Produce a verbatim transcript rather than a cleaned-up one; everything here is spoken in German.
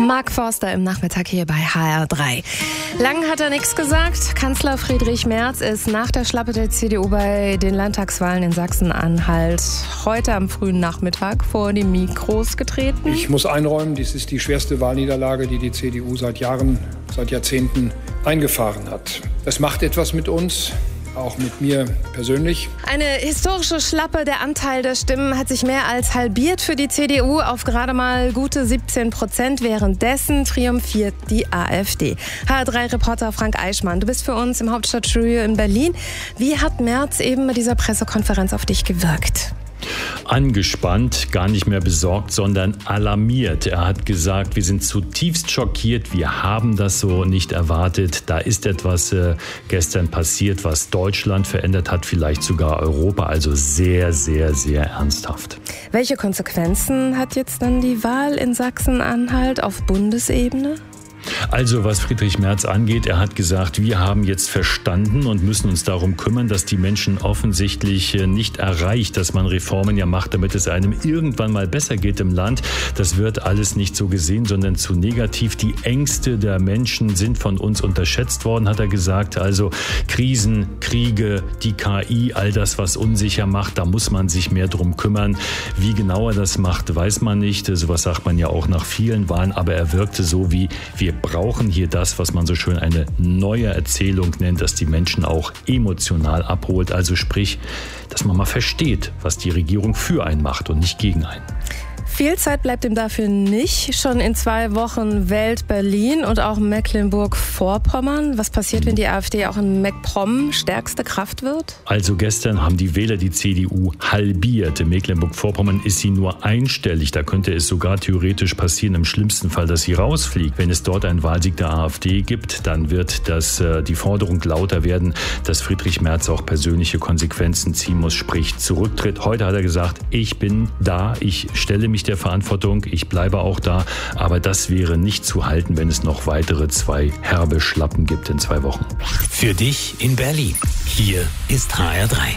Mark Forster im Nachmittag hier bei H R drei. Lang hat er nichts gesagt. Kanzler Friedrich Merz ist nach der Schlappe der C D U bei den Landtagswahlen in Sachsen-Anhalt heute am frühen Nachmittag vor die Mikros getreten. Ich muss einräumen, dies ist die schwerste Wahlniederlage, die die C D U seit Jahren, seit Jahrzehnten eingefahren hat. Das macht etwas mit uns. Auch mit mir persönlich. Eine historische Schlappe. Der Anteil der Stimmen hat sich mehr als halbiert für die C D U auf gerade mal gute siebzehn Prozent. Währenddessen triumphiert die AfD. H R drei-Reporter Frank Eichmann, du bist für uns im Hauptstadtstudio in Berlin. Wie hat Merz eben bei dieser Pressekonferenz auf dich gewirkt? Angespannt, gar nicht mehr besorgt, sondern alarmiert. Er hat gesagt, wir sind zutiefst schockiert, wir haben das so nicht erwartet. Da ist etwas äh, gestern passiert, was Deutschland verändert hat, vielleicht sogar Europa. Also sehr, sehr, sehr ernsthaft. Welche Konsequenzen hat jetzt dann die Wahl in Sachsen-Anhalt auf Bundesebene? Also was Friedrich Merz angeht, er hat gesagt, wir haben jetzt verstanden und müssen uns darum kümmern, dass die Menschen offensichtlich nicht erreicht, dass man Reformen ja macht, damit es einem irgendwann mal besser geht im Land. Das wird alles nicht so gesehen, sondern zu negativ. Die Ängste der Menschen sind von uns unterschätzt worden, hat er gesagt. Also Krisen, Kriege, die K I, all das, was unsicher macht, da muss man sich mehr drum kümmern. Wie genau er das macht, weiß man nicht. Sowas sagt man ja auch nach vielen Wahlen, aber er wirkte so wie, wir brauchen hier das, was man so schön eine neue Erzählung nennt, dass die Menschen auch emotional abholt. Also sprich, dass man mal versteht, was die Regierung für einen macht und nicht gegen einen. Viel Zeit bleibt ihm dafür nicht. Schon in zwei Wochen wählt Berlin und auch Mecklenburg-Vorpommern. Was passiert, wenn die AfD auch in MacPom stärkste Kraft wird? Also gestern haben die Wähler die C D U halbiert. In Mecklenburg-Vorpommern ist sie nur einstellig. Da könnte es sogar theoretisch passieren, im schlimmsten Fall, dass sie rausfliegt. Wenn es dort einen Wahlsieg der AfD gibt, dann wird das, äh, die Forderung lauter werden, dass Friedrich Merz auch persönliche Konsequenzen ziehen muss, sprich zurücktritt. Heute hat er gesagt, ich bin da, ich stelle mich der Verantwortung, ich bleibe auch da, aber das wäre nicht zu halten, wenn es noch weitere zwei herbe Schlappen gibt in zwei Wochen. Für dich in Berlin. Hier ist H R drei.